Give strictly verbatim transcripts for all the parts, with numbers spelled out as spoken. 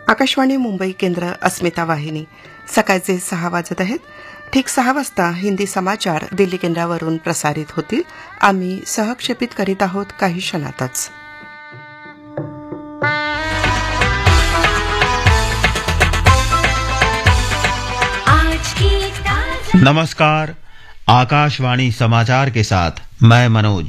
आकाशवाणी मुंबई केंद्र अस्मिता वाहिनी सकाळचे सहा वाजत आहेत. ठीक सहा वाजता हिंदी समाचार दिल्ली केंद्रावरून प्रसारित होतील. आम्ही सहक्षेपित करीत आहोत काही क्षणातच. नमस्कार, आकाशवाणी समाचार के साथ मैं मनोज.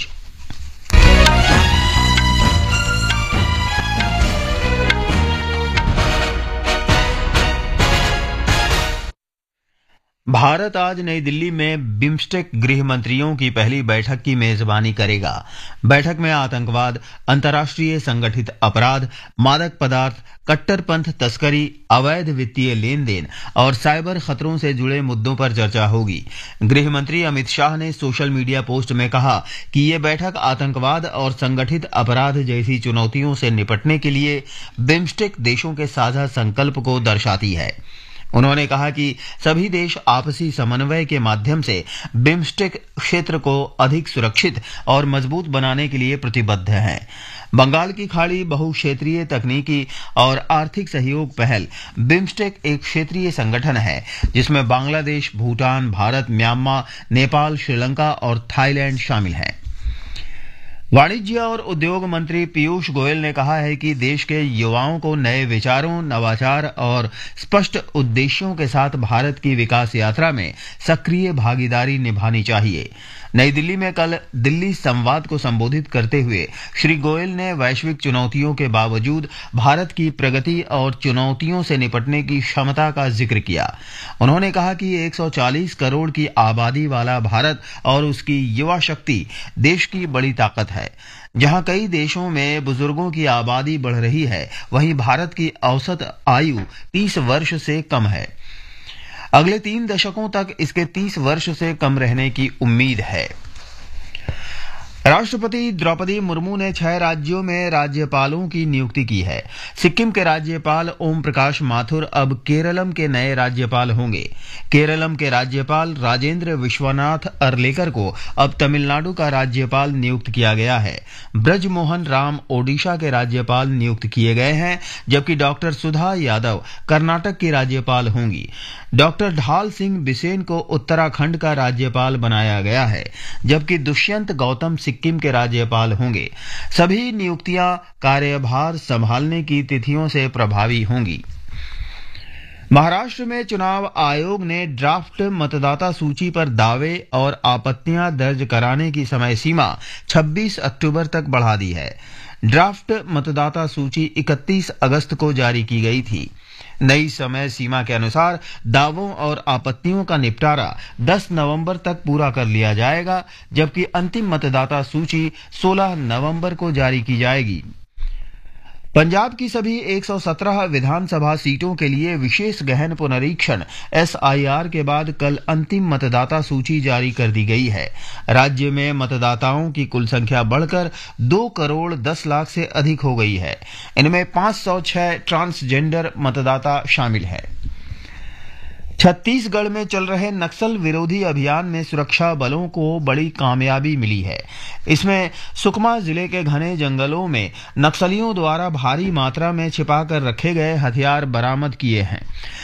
भारत आज नई दिल्ली में बिम्स्टेक गृह मंत्रियों की पहली बैठक की मेजबानी करेगा. बैठक में आतंकवाद, अंतर्राष्ट्रीय संगठित अपराध, मादक पदार्थ, कट्टरपंथ तस्करी, अवैध वित्तीय लेन देन और साइबर खतरों से जुड़े मुद्दों पर चर्चा होगी. गृह मंत्री अमित शाह ने सोशल मीडिया पोस्ट में कहा कि ये बैठक आतंकवाद और संगठित अपराध जैसी चुनौतियों से निपटने के लिए बिम्स्टेक देशों के साझा संकल्प को दर्शाती है. उन्होंने कहा कि सभी देश आपसी समन्वय के माध्यम से बिम्स्टेक क्षेत्र को अधिक सुरक्षित और मजबूत बनाने के लिए प्रतिबद्ध हैं. बंगाल की खाड़ी बहुक्षेत्रीय तकनीकी और आर्थिक सहयोग पहल बिम्स्टेक एक क्षेत्रीय संगठन है जिसमें बांग्लादेश, भूटान, भारत, म्यांमार, नेपाल, श्रीलंका और थाईलैंड शामिल हैं. वाणिज्य और उद्योग मंत्री पीयूष गोयल ने कहा है कि देश के युवाओं को नए विचारों, नवाचार और स्पष्ट उद्देश्यों के साथ भारत की विकास यात्रा में सक्रिय भागीदारी निभानी चाहिए. नई दिल्ली में कल दिल्ली संवाद को संबोधित करते हुए श्री गोयल ने वैश्विक चुनौतियों के बावजूद भारत की प्रगति और चुनौतियों से निपटने की क्षमता का जिक्र किया. उन्होंने कहा कि एक सौ चालीस करोड़ की आबादी वाला भारत और उसकी युवा शक्ति देश की बड़ी ताकत है. जहां कई देशों में बुजुर्गों की आबादी बढ़ रही है, वहीं भारत की औसत आयु तीस वर्ष से कम है. अगले तीन दशकों तक इसके तीस वर्ष से कम रहने की उम्मीद है. राष्ट्रपति द्रौपदी मुर्मू ने छह राज्यों में राज्यपालों की नियुक्ति की है. सिक्किम के राज्यपाल ओम प्रकाश माथुर अब केरलम के नए राज्यपाल होंगे. केरलम के राज्यपाल राजेंद्र विश्वनाथ अर्लेकर को अब तमिलनाडु का राज्यपाल नियुक्त किया गया है. ब्रज मोहन राम ओडिशा के राज्यपाल नियुक्त किए गए हैं, जबकि डॉक्टर सुधा यादव कर्नाटक की राज्यपाल होंगी. डॉक्टर ढाल सिंह बिसेन को उत्तराखंड का राज्यपाल बनाया गया है, जबकि दुष्यंत गौतम सिक्किम के राज्यपाल होंगे. सभी नियुक्तियां कार्यभार संभालने की तिथियों से प्रभावी होंगी. महाराष्ट्र में चुनाव आयोग ने ड्राफ्ट मतदाता सूची पर दावे और आपत्तियां दर्ज कराने की समय सीमा छब्बीस अक्टूबर तक बढ़ा दी है. ड्राफ्ट मतदाता सूची इकतीस अगस्त को जारी की गई थी. नई समय सीमा के अनुसार दावों और आपत्तियों का निपटारा दस नवंबर तक पूरा कर लिया जाएगा, जबकि अंतिम मतदाता सूची सोलह नवंबर को जारी की जाएगी. पंजाब की सभी एक सौ सत्रह विधानसभा सीटों के लिए विशेष गहन पुनरीक्षण एस आई आर के बाद कल अंतिम मतदाता सूची जारी कर दी गई है. राज्य में मतदाताओं की कुल संख्या बढ़कर दो करोड़ दस लाख से अधिक हो गई है. इनमें पांच सौ छह ट्रांसजेंडर मतदाता शामिल हैं. छत्तीसगढ़ में चल रहे नक्सल विरोधी अभियान में सुरक्षा बलों को बड़ी कामयाबी मिली है. इसमें सुकमा जिले के घने जंगलों में नक्सलियों द्वारा भारी मात्रा में छिपाकर रखे गए हथियार बरामद किए हैं.